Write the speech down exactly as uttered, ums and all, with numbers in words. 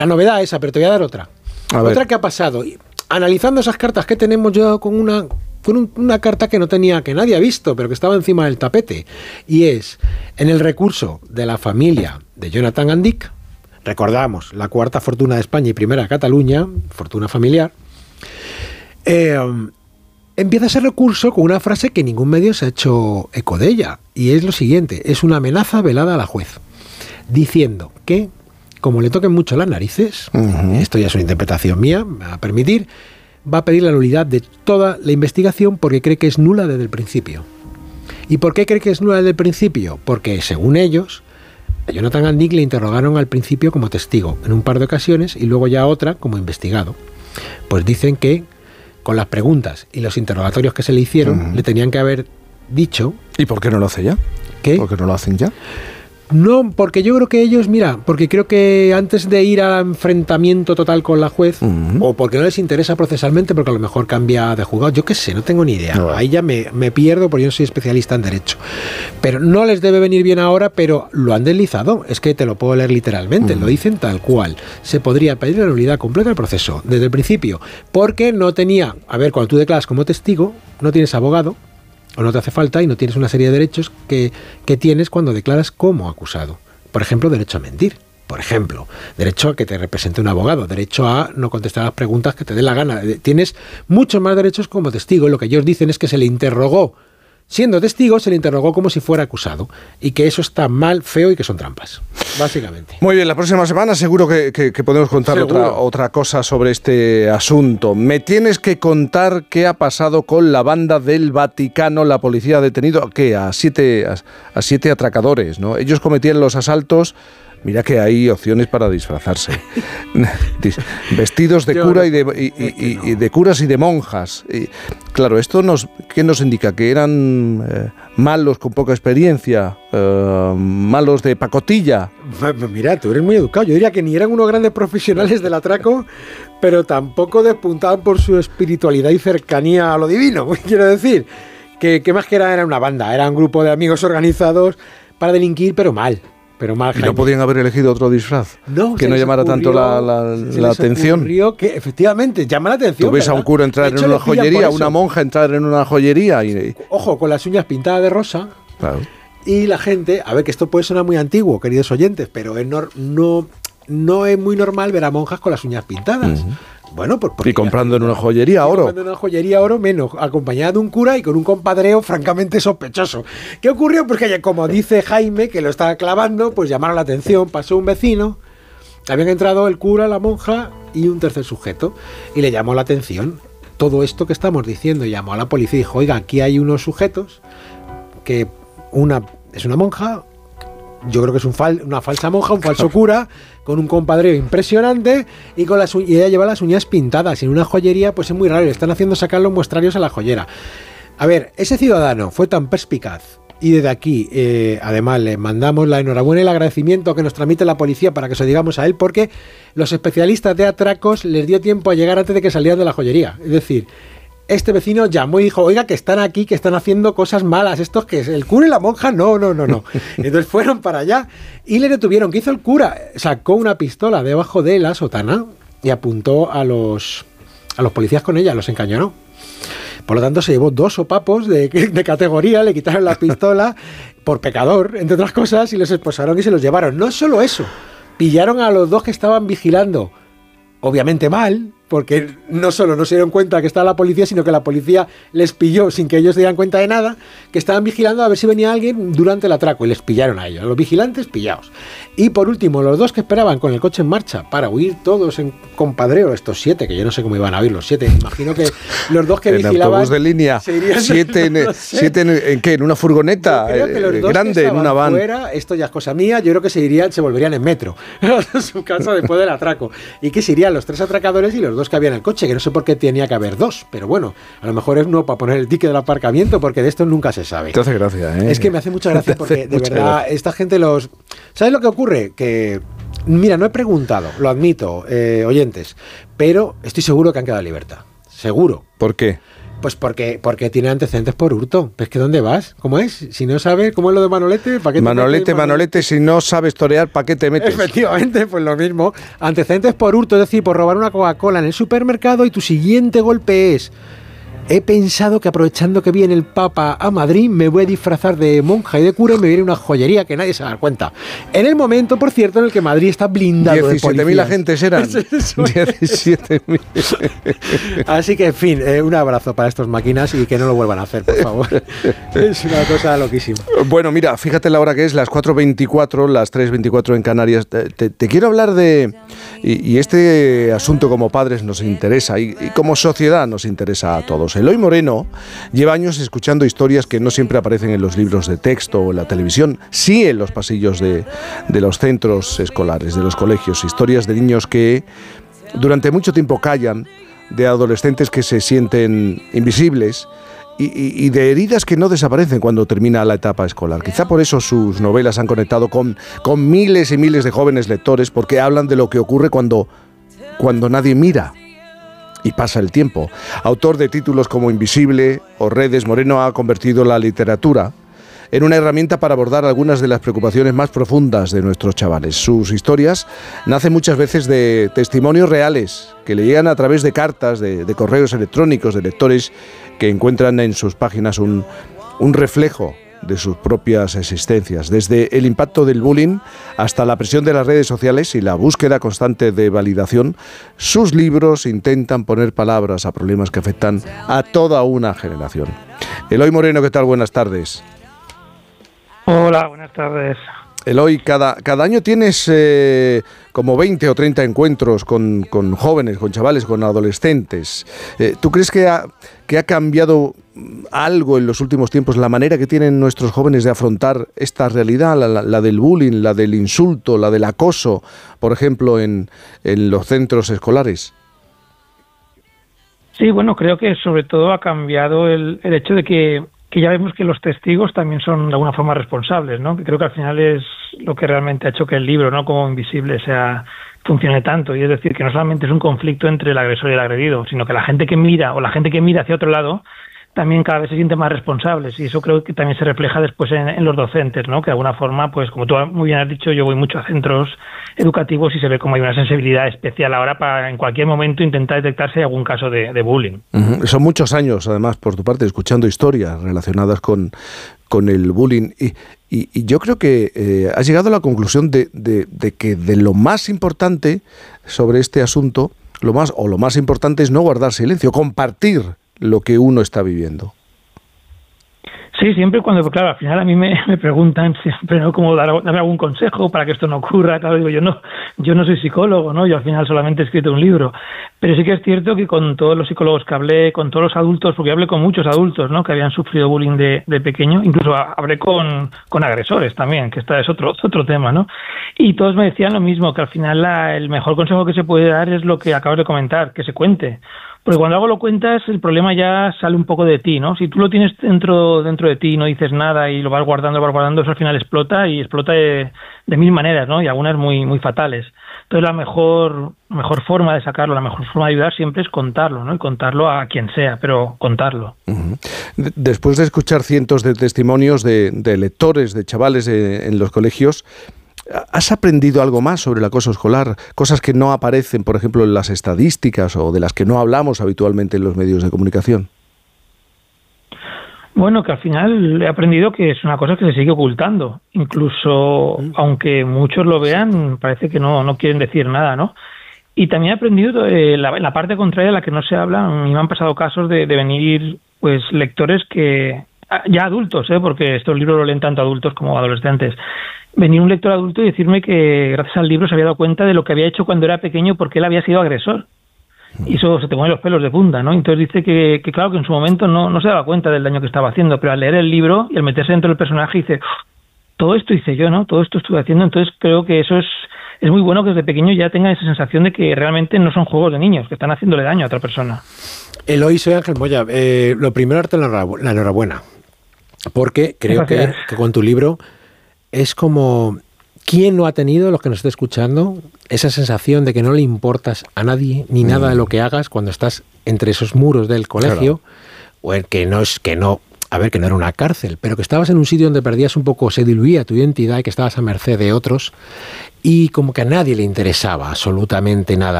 La novedad esa, pero te voy a dar otra. A otra ver. que ha pasado. Analizando esas cartas que tenemos yo con una... con un, una carta que no tenía, que nadie ha visto, pero que estaba encima del tapete, y es en el recurso de la familia de Jonathan Andic, recordamos, la cuarta fortuna de España y primera de Cataluña, fortuna familiar, eh, empieza ese recurso con una frase que ningún medio se ha hecho eco de ella, y es lo siguiente: es una amenaza velada a la juez, diciendo que, como le toquen mucho las narices, uh-huh. esto ya es una interpretación mía, me va a permitir, va a pedir la nulidad de toda la investigación porque cree que es nula desde el principio. ¿Y por qué cree que es nula desde el principio? Porque, según ellos, a Jonathan Andic le interrogaron al principio como testigo en un par de ocasiones y luego ya otra como investigado. Pues dicen que con las preguntas y los interrogatorios que se le hicieron, uh-huh. le tenían que haber dicho... ¿Y por qué no lo hace ya? ¿Qué? ¿Por qué no lo hacen ya? No, porque yo creo que ellos, mira, porque creo que antes de ir al enfrentamiento total con la juez, uh-huh. o porque no les interesa procesalmente, porque a lo mejor cambia de juzgado, yo qué sé, no tengo ni idea. No. Ahí ya me, me pierdo porque yo no soy especialista en derecho. Pero no les debe venir bien ahora, pero lo han deslizado. Es que te lo puedo leer literalmente, uh-huh. lo dicen tal cual. Se podría pedir la nulidad completa del proceso, desde el principio, porque no tenía, a ver, cuando tú declaras como testigo, no tienes abogado, o no te hace falta y no tienes una serie de derechos que, que tienes cuando declaras como acusado. Por ejemplo, derecho a mentir. Por ejemplo, derecho a que te represente un abogado, derecho a no contestar las preguntas que te dé la gana. Tienes muchos más derechos como testigo. Lo que ellos dicen es que se le interrogó, siendo testigo, se le interrogó como si fuera acusado. Y que eso está mal, feo y que son trampas, básicamente. Muy bien, la próxima semana seguro que, que, que podemos contar otra, otra cosa sobre este asunto. Me tienes que contar qué ha pasado con la banda del Vaticano. La policía ha detenido ¿qué? a siete a, a siete atracadores, ¿no? Ellos cometían los asaltos. Mira que hay opciones para disfrazarse. Vestidos de Yo cura no, y, de, y, y, no. y de curas y de monjas. Y, claro, esto nos, ¿qué nos indica? Que eran eh, malos con poca experiencia, eh, malos de pacotilla. Mira, tú eres muy educado. Yo diría que ni eran unos grandes profesionales del atraco, pero tampoco despuntaban por su espiritualidad y cercanía a lo divino. Quiero decir, que, que más que era, era una banda, era un grupo de amigos organizados para delinquir, pero mal. Pero mal, ¿Y no podían haber elegido otro disfraz? No, que no llamara ocurrió, tanto la, la, la atención. Que efectivamente llama la atención. Tú ves ¿verdad? a un cura entrar en una joyería, a una monja entrar en una joyería. Y... Ojo, con las uñas pintadas de rosa. Claro. Y la gente, a ver, que esto puede sonar muy antiguo, queridos oyentes, pero es no, no, no es muy normal ver a monjas con las uñas pintadas. Uh-huh. Bueno, pues y comprando en una joyería oro. Comprando en una joyería oro menos, acompañada de un cura y con un compadreo francamente sospechoso. ¿Qué ocurrió? Pues que, como dice Jaime, que lo estaba clavando, pues llamaron la atención, pasó un vecino, habían entrado el cura, la monja y un tercer sujeto, y le llamó la atención todo esto que estamos diciendo, y llamó a la policía y dijo, oiga, aquí hay unos sujetos, que una es una monja, yo creo que es un fal, una falsa monja, un falso cura, con un compadreo impresionante y con las y ella lleva las uñas pintadas. Y en una joyería, pues es muy raro, le están haciendo sacar los muestrarios a la joyera. A ver, ese ciudadano fue tan perspicaz y desde aquí, eh, además, le mandamos la enhorabuena y el agradecimiento que nos tramite la policía para que se lo digamos a él, porque los especialistas de atracos les dio tiempo a llegar antes de que salieran de la joyería. Es decir, este vecino llamó y dijo, oiga, que están aquí, que están haciendo cosas malas, estos que es el cura y la monja, no, no, no, no. Entonces fueron para allá y le detuvieron. ¿Qué hizo el cura? Sacó una pistola debajo de la sotana y apuntó a los, a los policías con ella, los encañonó. Por lo tanto, se llevó dos sopapos de, de categoría, le quitaron la pistola por pecador, entre otras cosas, y los esposaron y se los llevaron. No solo eso, pillaron a los dos que estaban vigilando, obviamente mal, porque no solo no se dieron cuenta que estaba la policía, sino que la policía les pilló sin que ellos se dieran cuenta de nada, que estaban vigilando a ver si venía alguien durante el atraco, y les pillaron a ellos, a los vigilantes pillados. Y por último, los dos que esperaban con el coche en marcha para huir todos en compadreo, estos siete, que yo no sé cómo iban a huir los siete, imagino que los dos que en vigilaban... autobús de línea, siete, en, no sé. siete en, ¿en qué? ¿En una furgoneta eh, grande, en una van? Fuera, esto ya es cosa mía, yo creo que se irían, se volverían en metro a su casa después del atraco, y que se irían los tres atracadores y los dos que había en el coche, que no sé por qué tenía que haber dos, pero bueno, a lo mejor es uno para poner el ticket del aparcamiento, porque de esto nunca se sabe. Te hace gracia, ¿eh? Es que me hace mucha gracia porque, de verdad, gracia. Esta gente los... ¿Sabes lo que ocurre? Que, mira, no he preguntado, lo admito, eh, oyentes, pero estoy seguro que han quedado en libertad. Seguro. ¿Por qué? Pues porque, porque tiene antecedentes por hurto. ¿Ves que dónde vas? ¿Cómo es? Si no sabes cómo es lo de Manolete, ¿para qué te Manolete, metes, Manolete, Manolete, si no sabes torear, ¿para qué te metes? Efectivamente, pues lo mismo. Antecedentes por hurto, es decir, por robar una Coca-Cola en el supermercado y tu siguiente golpe es: he pensado que aprovechando que viene el Papa a Madrid me voy a disfrazar de monja y de cura y me voy a ir a una joyería que nadie se va a dar cuenta. En el momento, por cierto, en el que Madrid está blindado de policías. diecisiete mil agentes eran. diecisiete mil. Así que, en fin, eh, un abrazo para estos máquinas y que no lo vuelvan a hacer, por favor. Es una cosa loquísima. Bueno, mira, fíjate la hora que es, las cuatro veinticuatro, las tres veinticuatro en Canarias. Te, te, te quiero hablar de... Y, y este asunto como padres nos interesa y, y como sociedad nos interesa a todos. Eloy Moreno lleva años escuchando historias que no siempre aparecen en los libros de texto o en la televisión, sí en los pasillos de, de los centros escolares, de los colegios. Historias de niños que durante mucho tiempo callan, de adolescentes que se sienten invisibles y, y, y de heridas que no desaparecen cuando termina la etapa escolar. Quizá por eso sus novelas han conectado con, con miles y miles de jóvenes lectores, porque hablan de lo que ocurre cuando, cuando nadie mira y pasa el tiempo. Autor de títulos como Invisible o Redes, Moreno ha convertido la literatura en una herramienta para abordar algunas de las preocupaciones más profundas de nuestros chavales. Sus historias nacen muchas veces de testimonios reales que le llegan a través de cartas, de, de correos electrónicos, de lectores que encuentran en sus páginas un, un reflejo de sus propias existencias, desde el impacto del bullying hasta la presión de las redes sociales y la búsqueda constante de validación. Sus libros intentan poner palabras a problemas que afectan a toda una generación. Eloy Moreno, ¿qué tal? Buenas tardes. Hola, buenas tardes. Eloy, cada, cada año tienes eh, como veinte o treinta encuentros con, con jóvenes, con chavales, con adolescentes. Eh, ¿Tú crees que ha, que ha cambiado algo en los últimos tiempos la manera que tienen nuestros jóvenes de afrontar esta realidad, la, la, la del bullying, la del insulto, la del acoso, por ejemplo, en, en los centros escolares? Sí, bueno, creo que sobre todo ha cambiado el, el hecho de que que ya vemos que los testigos también son de alguna forma responsables, ¿no? Que creo que al final es lo que realmente ha hecho que el libro, ¿no?, como Invisible, sea funcione tanto. Y es decir, que no solamente es un conflicto entre el agresor y el agredido, sino que la gente que mira o la gente que mira hacia otro lado también cada vez se siente más responsables, y eso creo que también se refleja después en, en los docentes, ¿no? Que de alguna forma, pues como tú muy bien has dicho, yo voy mucho a centros educativos y se ve como hay una sensibilidad especial ahora para en cualquier momento intentar detectar si hay algún caso de, de bullying. Uh-huh. Son muchos años, además, por tu parte, escuchando historias relacionadas con, con el bullying, y, y, y yo creo que eh, has llegado a la conclusión de, de, de que de lo más importante sobre este asunto, lo más o lo más importante es no guardar silencio, compartir lo que uno está viviendo. Sí, siempre cuando, claro, al final a mí me, me preguntan siempre, ¿no?, cómo dar, darme algún consejo para que esto no ocurra. Claro, digo, yo no, yo no soy psicólogo, ¿no? Yo al final solamente he escrito un libro. Pero sí que es cierto que con todos los psicólogos que hablé, con todos los adultos, porque hablé con muchos adultos, ¿no?, que habían sufrido bullying de, de pequeño, incluso hablé con, con agresores también, que esta es otro, otro tema, ¿no? Y todos me decían lo mismo, que al final la, el mejor consejo que se puede dar es lo que acabas de comentar, que se cuente. Porque cuando algo lo cuentas, el problema ya sale un poco de ti, ¿no? Si tú lo tienes dentro dentro de ti y no dices nada y lo vas guardando, lo vas guardando, eso al final explota y explota de, de mil maneras, ¿no? Y algunas muy muy fatales. Entonces la mejor mejor forma de sacarlo, la mejor forma de ayudar siempre es contarlo, ¿no? Y contarlo a quien sea, pero contarlo. Uh-huh. Después de escuchar cientos de testimonios de, de lectores, de chavales de, en los colegios, ¿has aprendido algo más sobre el acoso escolar? Cosas que no aparecen, por ejemplo, en las estadísticas o de las que no hablamos habitualmente en los medios de comunicación. Bueno, que al final he aprendido que es una cosa que se sigue ocultando. Incluso, mm. aunque muchos lo vean, parece que no, no quieren decir nada, ¿no? Y también he aprendido eh, la, la parte contraria a la que no se habla. A mí me han pasado casos de, de venir pues lectores que, ya adultos, ¿eh? Porque estos libros lo leen tanto adultos como adolescentes, venía un lector adulto y decirme que gracias al libro se había dado cuenta de lo que había hecho cuando era pequeño porque él había sido agresor. Y eso se te ponen los pelos de punta, ¿no? Entonces dice que, que claro, que en su momento no, no se daba cuenta del daño que estaba haciendo, pero al leer el libro y al meterse dentro del personaje dice, todo esto hice yo, ¿no? Todo esto estuve haciendo. Entonces creo que eso es, es muy bueno que desde pequeño ya tengan esa sensación de que realmente no son juegos de niños, que están haciéndole daño a otra persona. Eloy, soy Ángel Moya. Eh, lo primero, darte la enhorabuena, porque creo que, que con tu libro es como... ¿Quién no ha tenido, los que nos esté escuchando, esa sensación de que no le importas a nadie ni nada de lo que hagas cuando estás entre esos muros del colegio, claro, o el que no es que no, a ver, que no era una cárcel, pero que estabas en un sitio donde perdías un poco, se diluía tu identidad y que estabas a merced de otros y como que a nadie le interesaba absolutamente nada.